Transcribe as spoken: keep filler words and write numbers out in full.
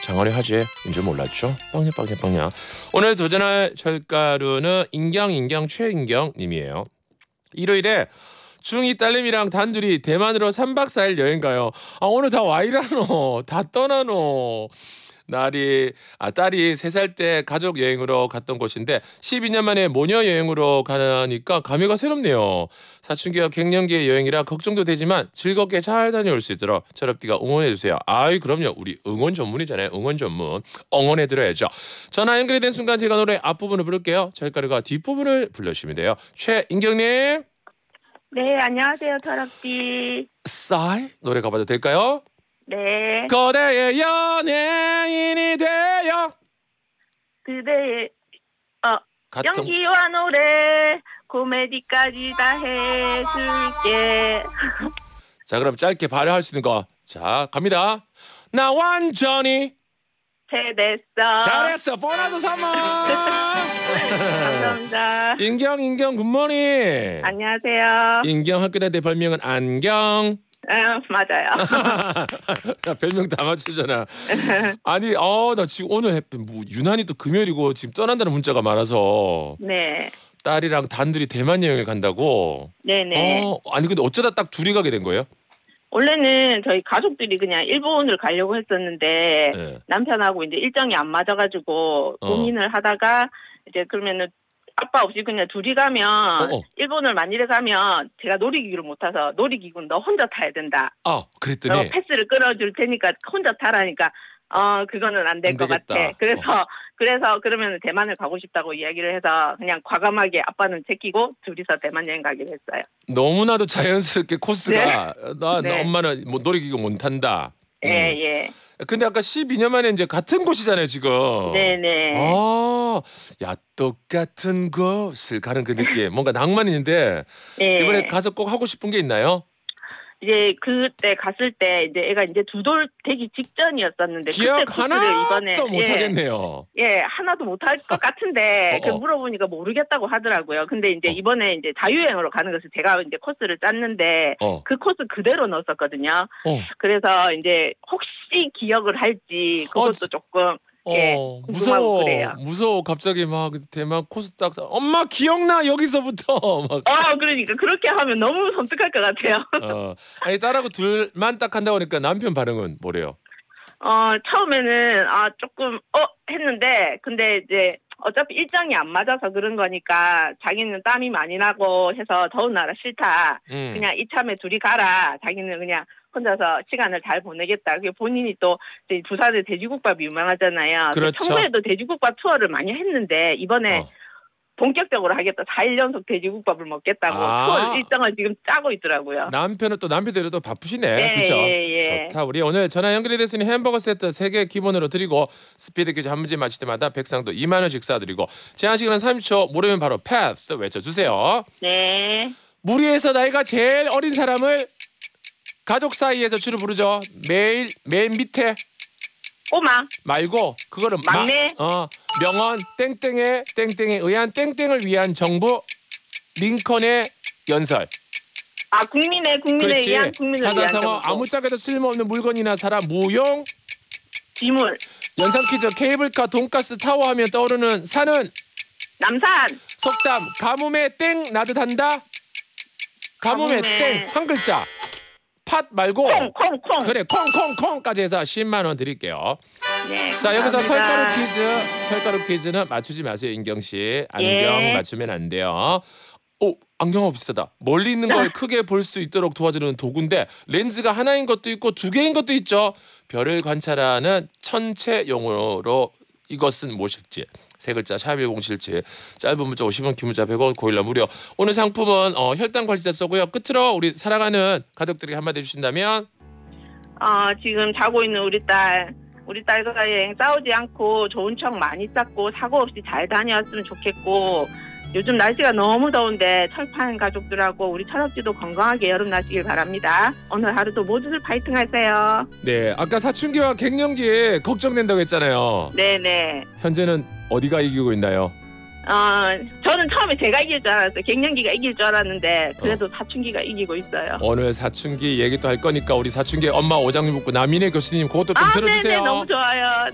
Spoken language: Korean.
장안의 화제인 줄 몰랐죠? 빵야 빵야 빵야. 오늘 도전할 철가루는 인경 인경 최인경 님이에요. 일요일에 중이 딸내미랑 단둘이 대만으로 삼 박 사 일 여행 가요. 아 오늘 다 와이라노. 다 떠나노. 날이 아 딸이 세 살 때 가족 여행으로 갔던 곳인데 십이 년 만에 모녀 여행으로 가니까 감회가 새롭네요. 사춘기와 갱년기의 여행이라 걱정도 되지만 즐겁게 잘 다녀올 수 있도록 철업디가 응원해 주세요. 아이 그럼요. 우리 응원 전문이잖아요. 응원 전문. 응원해 드려야죠. 전화 연결이 된 순간 제가 노래 앞부분을 부를게요. 철가루가 뒷부분을 불러주시면 돼요. 최인경님. 네, 안녕하세요, 철업디. 싸이 노래 가봐도 될까요? 네. 거대의 연예인이 되어 그대의 어 같은... 연기와 노래 코미디까지 다 해줄게. 자 그럼 짧게 발효할 수 있는 거. 자 갑니다. 나 완전히 잘됐어. 잘했어. 보너스 삼만. 감사합니다. 인경 인경 굿모닝. 안녕하세요. 인경 학교 다닐 때 별명은 안경. 아, 맞아요. 나 별명 다 맞추잖아. 아니, 어, 나 지금 오늘 뭐 유난히 또 금요일이고 지금 떠난다는 문자가 많아서. 네. 딸이랑 단둘이 대만 여행을 간다고. 네네. 어, 아니 근데 어쩌다 딱 둘이 가게 된 거예요? 원래는 저희 가족들이 그냥 일본을 가려고 했었는데 네. 남편하고 이제 일정이 안 맞아가지고 어. 고민을 하다가 이제 그러면은. 아빠 없이 그냥 둘이 가면 어어. 일본을 만일에 가면 제가 놀이기구를 못 타서 놀이기구는 너 혼자 타야 된다. 아 그랬더니 어, 패스를 끌어줄 테니까 혼자 타라니까 어 그거는 안 될 것 같아. 그래서 어. 그래서 그러면 대만을 가고 싶다고 이야기를 해서 그냥 과감하게 아빠는 제끼고 둘이서 대만 여행 가기로 했어요. 너무나도 자연스럽게 코스가 네. 나, 네. 나 엄마는 뭐 놀이기구 못 탄다. 예 음. 예. 근데 아까 십이 년 만에 이제 같은 곳이잖아요 지금. 네네. 아, 야 똑같은 곳을 가는 그 느낌. 뭔가 낭만이 있는데 네. 이번에 가서 꼭 하고 싶은 게 있나요? 이제 그때 갔을 때 이제 애가 이제 두 돌 되기 직전이었었는데 기억 그때 하나도 이번에 못 예, 하겠네요. 예, 하나도 못 할 것 같은데 그 어, 어. 물어보니까 모르겠다고 하더라고요. 근데 이제 어. 이번에 이제 자유여행으로 가는 것을 제가 이제 코스를 짰는데 어. 그 코스 그대로 넣었었거든요. 어. 그래서 이제 혹시 기억을 할지 그것도 어, 조금 예, 어, 궁금하고 무서워. 그래요. 무서워. 갑자기 막 대만 코스 딱 엄마 기억나 여기서부터 막. 아, 그러니까 그렇게 하면 너무 섬뜩할 것 같아요. 어. 아니 딸하고 둘만 딱 한다고 하니까 남편 반응은 뭐래요? 어, 처음에는 아 조금 어 했는데 근데 이제 어차피 일정이 안 맞아서 그런 거니까 자기는 땀이 많이 나고 해서 더운 나라 싫다. 음. 그냥 이참에 둘이 가라. 자기는 그냥 혼자서 시간을 잘 보내겠다. 그게 본인이 또 부산에 돼지국밥이 유명하잖아요. 그렇죠. 평소에도 돼지국밥 투어를 많이 했는데 이번에 어. 본격적으로 하겠다. 사 일 연속 돼지국밥을 먹겠다고 아. 투어 일정을 지금 짜고 있더라고요. 남편은 또 남편대로 또 바쁘시네. 예, 그렇죠? 예, 예. 좋다. 우리 오늘 전화 연결이 됐으니 햄버거 세트 세 개 기본으로 드리고 스피드 퀴즈 한 문제 맞힐 때마다 백상도 이만 원씩 쏴드리고 제한 시간은 삼십 초. 모르면 바로 패스 외쳐주세요. 네. 무리에서 나이가 제일 어린 사람을 가족 사이에서 주로 부르죠. 매일 맨 밑에 꼬마. 말고 그거는 막내. 마, 어 명언 땡땡의 땡땡에 의한 땡땡을 위한 정부 링컨의 연설. 아 국민의 국민에 그렇지. 의한 국민을 위한 사자성어 정부. 아무짝에도 쓸모없는 물건이나 사람 무용. 지물. 연상 퀴즈 케이블카 돈가스 타워 하면 떠오르는 산은 남산. 속담 가뭄에 땡 나듯 한다. 가뭄에 가뭄에. 땡 한 글자. 팥 말고 콩콩콩. 그래 콩콩콩까지 해서 십만 원 드릴게요. 네. 자 여기서 감사합니다. 철가루 퀴즈 철가루 퀴즈는 맞추지 마세요. 인경 씨 안경 예. 맞추면 안 돼요. 오 안경하고 비슷하다. 멀리 있는 걸 크게 볼 수 있도록 도와주는 도구인데 렌즈가 하나인 것도 있고 두 개인 것도 있죠. 별을 관찰하는 천체 용어로 이것은 무엇일지 세 글자 샵 일공칠칠 짧은 문자 오십 원 긴 문자 백 원 고일라 무료. 오늘 상품은 어, 혈당 관리자 쏘고요. 끝으로 우리 사랑하는 가족들에게 한마디 해주신다면 어, 지금 자고 있는 우리 딸 우리 딸과 여행 싸우지 않고 좋은 척 많이 쌓고 사고 없이 잘 다녀왔으면 좋겠고 요즘 날씨가 너무 더운데 철파인 가족들하고 우리 철업지도 건강하게 여름 나시길 바랍니다. 오늘 하루도 모두들 파이팅 하세요. 네 아까 사춘기와 갱년기에 걱정된다고 했잖아요. 네네. 현재는 어디가 이기고 있나요? 어, 저는 처음에 제가 이길 줄 알았어요. 갱년기가 이길 줄 알았는데 그래도 사춘기가 이기고 있어요. 오늘 사춘기 얘기 또 할 거니까 우리 사춘기 엄마 오장님 묻고 남인혜 교수님 그것도 좀 아, 들어주세요. 네네 너무 좋아요.